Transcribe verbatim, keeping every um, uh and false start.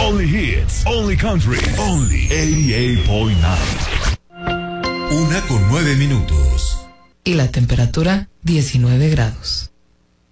Only hits, only country, only ochenta y ocho punto nueve. Una con nueve minutos. Y la temperatura diecinueve grados.